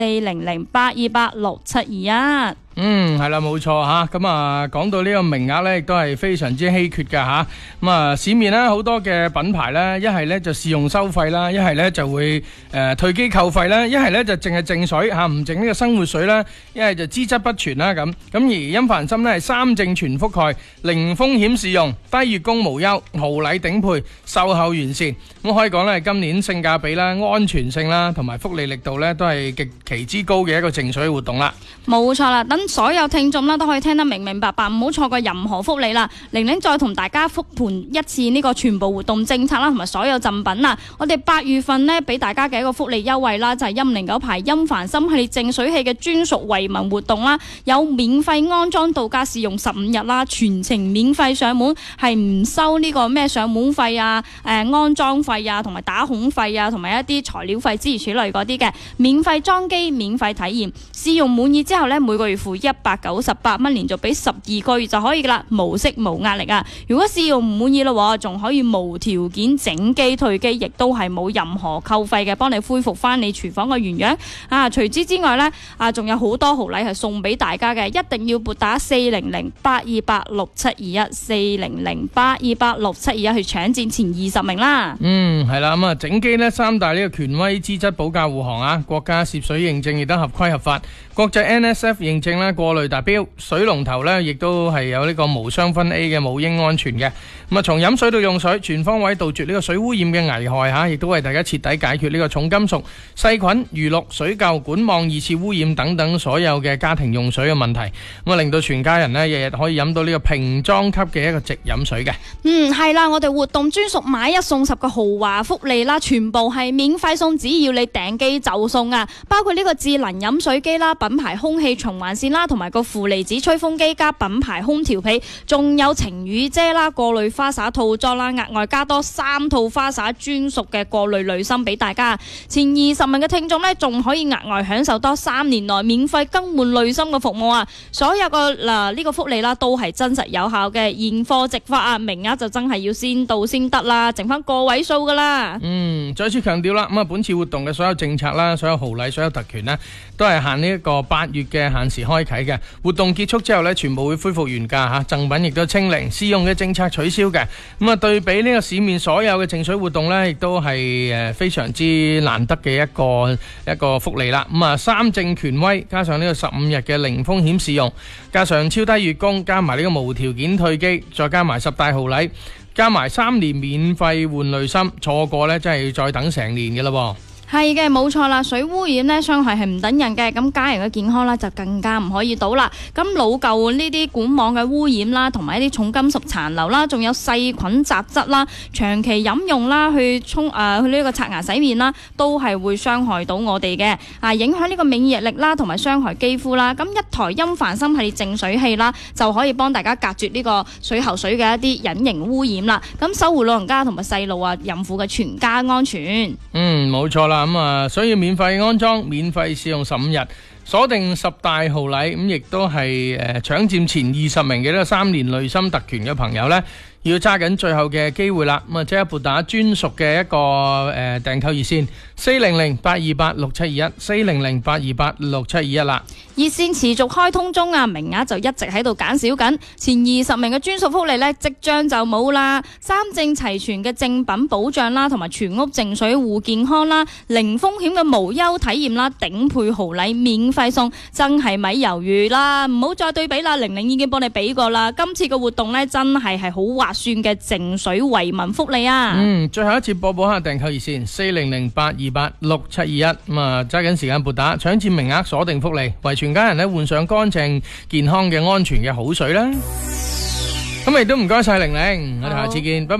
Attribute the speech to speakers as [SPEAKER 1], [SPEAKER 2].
[SPEAKER 1] 400-828-6721。
[SPEAKER 2] 係啦，冇錯吓。咁啊，講到呢個名額呢，亦都係非常之稀缺㗎吓。咁啊，市面呢好多嘅品牌呢，一係呢就試用收費啦，一係呢就會退機扣費啦，一係呢就淨係淨水吓，唔淨呢個生活水啦，一係就資質不全啦咁。咁而甄凡參呢係三證全覆蓋，零風險試用，低月供無憂，豪禮頂配，售後完善。咁可以講呢，今年性價比啦、安全性啦，同埋福利力度呢，都係極其之高嘅一個淨水活動啦。
[SPEAKER 1] 冇錯啦，等所有聽眾啦都可以聽得明明白白，唔好錯過任何福利啦。玲玲再同大家復盤一次呢個全部活動政策啦，同埋所有贈品啦。我哋8月份呢俾大家嘅一個福利優惠啦，就係109牌甄凡參系列淨水器嘅專屬惠民活動啦，有免費安裝到家試用15日啦，全程免費上門，係唔收呢個咩上門費啊、安裝費啊，同埋打孔費啊，同埋一啲材料費諸如此類嗰啲嘅，免費裝機、免費體驗，試用滿意之後呢，每個月付198蚊，連續俾12個月就可以噶啦，無息無壓力啊！如果試用唔滿意咯，仲可以無條件整機退機，亦都係冇任何扣費嘅，幫你恢復翻你廚房嘅原樣啊！除此之外呢，仲有好多豪禮係送俾大家嘅，一定要撥打400-828-6721，400-828-6721去搶佔前20名啦。
[SPEAKER 2] 係啦，咁啊整機呢三大呢個權威資質保駕護航啊，國家涉水認證亦都合規合法，國際 NSF 認證啦，過濾達標，水龍頭呢亦都係有呢個無雙酚 A 嘅母嬰安全嘅。咁啊，從飲水到用水，全方位杜絕呢個水污染嘅危害吓，亦都為大家徹底解決呢個重金屬、細菌、餘氯、水垢、管網二次污染等等所有嘅家庭用水嘅問題。咁啊，令到全家人呢日日可以飲到呢個瓶裝級嘅一個直飲水嘅。
[SPEAKER 1] 係啦，我哋活動專屬買1送10嘅豪華福利啦，全部係免費送，只要你訂機就送啊！包括呢個智能飲水機啦、品牌空氣循環扇啦，同埋個負離子吹風機加品牌空調被，仲有晴雨遮啦、過濾花灑套裝啦，額外加多3套花灑專屬嘅過濾濾芯俾大家。前20名嘅聽眾呢，仲可以額外享受多3年內免費更換濾芯嘅服務啊！所有個呢個福利啦，都係真實有效嘅，現貨直發啊，名額就真係要先到先得啦，剩翻個位數噶啦。
[SPEAKER 2] 再次強調啦，咁啊，本次活動嘅所有政策啦、所有豪禮、所有特權呢，都係限呢一個8月嘅限時開啟嘅。活動結束之後呢，全部會恢復原價吓，贈品亦都清零，試用嘅政策取消嘅。咁啊，對比呢個市面所有嘅淨水活動呢，亦都係非常之難得嘅一個福利啦。咁啊，三證權威，加上呢個15日嘅零風險試用，加上超低月供，加埋呢個無條件退機，再加埋10大豪禮，加埋3年免費換濾芯，錯過呢真係要再等成年嘅啦。
[SPEAKER 1] 係嘅，冇錯啦。水污染呢，傷害係唔等人嘅，咁家人嘅健康呢，就更加唔可以倒啦。咁老舊呢啲管網嘅污染啦，同埋一啲重金屬殘留啦，仲有細菌雜質啦，長期飲用啦，去呢個刷牙洗面啦，都係會傷害到我哋嘅，影響呢個免疫力啦，同埋傷害肌膚啦。咁一台甄凡參系列淨水器啦，就可以幫大家隔絕呢個水喉水嘅一啲隱形污染啦。咁守護老人家同埋細路啊、孕婦嘅全家安全。
[SPEAKER 2] 冇錯啦。咁啊，所以免費安裝、免費試用15日，鎖定10大豪禮，咁亦都係搶佔前20名嘅呢個3年濾芯特權嘅朋友呢，要揸緊最後嘅機會啦。咁啊，即刻撥打專屬嘅一個訂購熱線400-828-6721，400-828-6721啦。
[SPEAKER 1] 熱線持續開通中啊，名額就一直喺度減少緊，前20名嘅專屬福利呢，即將就冇啦。三證齊全嘅正品保障啦，同埋全屋淨水護健康啦，零風險嘅無憂體驗啦，頂配豪禮免費送，真係咪猶豫啦？唔好再對比啦，玲玲已經幫你俾過啦。今次嘅活動呢，真係好划算嘅淨水惠民福利啊！
[SPEAKER 2] 最後一次播報下訂購熱線400-828-6721，咁啊，揸緊時間撥打，搶佔名額，鎖定福利，為全家人咧換上乾淨、健康嘅安全嘅好水啦！咁亦都唔該晒玲玲，我哋下次見，拜拜。